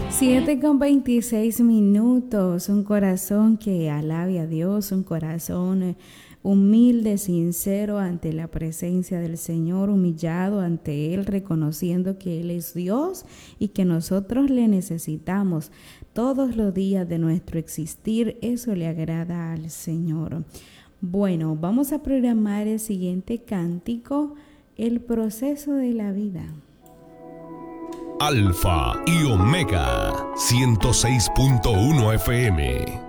7:26. Un corazón que alabe a Dios, un corazón humilde, sincero ante la presencia del Señor, humillado ante Él, reconociendo que Él es Dios y que nosotros le necesitamos todos los días de nuestro existir. Eso le agrada al Señor. Bueno, vamos a programar el siguiente cántico, El proceso de la vida. Alfa y Omega 106.1 FM.